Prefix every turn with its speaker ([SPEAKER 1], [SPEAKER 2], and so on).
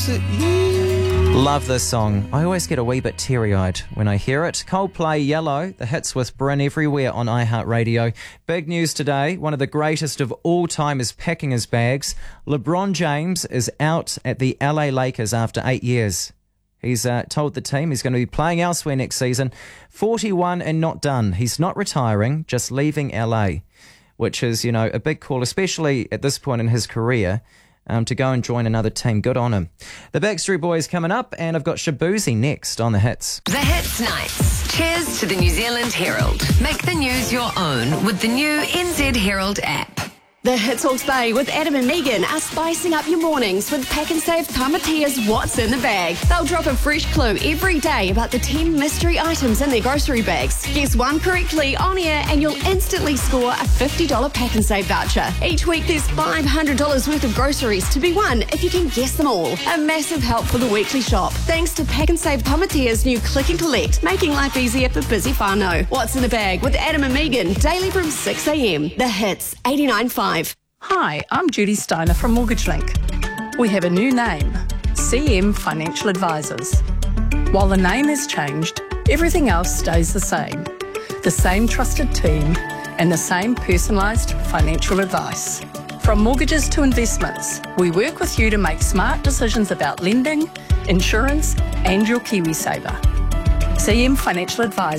[SPEAKER 1] Love this song. I always get a wee bit teary-eyed when I hear it. Coldplay, Yellow, the hits with Bryn everywhere on iHeartRadio. Big news today, one of the greatest of all time is packing his bags. LeBron James is out at the LA Lakers after 8 years. He's told the team he's going to be playing elsewhere next season. 41 and not done. He's not retiring, just leaving LA, which is, you know, a big call, especially at this point in his career. To go and join another team. Good on him. The Backstreet Boys coming up, and I've got Shabuzi next on The Hits.
[SPEAKER 2] The Hits Nights. Cheers to the New Zealand Herald. Make the news your own with the new NZ Herald app.
[SPEAKER 3] The Hits Hawke's Bay with Adam and Megan are spicing up your mornings with Pack and Save Tamatia's What's in the Bag. They'll drop a fresh clue every day about the 10 mystery items in their grocery bags. Guess one correctly on air and you'll instantly score a $50 Pack and Save voucher. Each week there's $500 worth of groceries to be won if you can guess them all. A massive help for the weekly shop. Thanks to Pack and Save Tamatia's new Click and Collect, making life easier for busy whānau. What's in the Bag with Adam and Megan, daily from 6 a.m. The Hits 89.5.
[SPEAKER 4] Hi, I'm Judy Steiner from Mortgage Link. We have a new name, CM Financial Advisors. While the name has changed, everything else stays the same. The same trusted team and the same personalised financial advice. From mortgages to investments, we work with you to make smart decisions about lending, insurance and your KiwiSaver. CM Financial Advisors.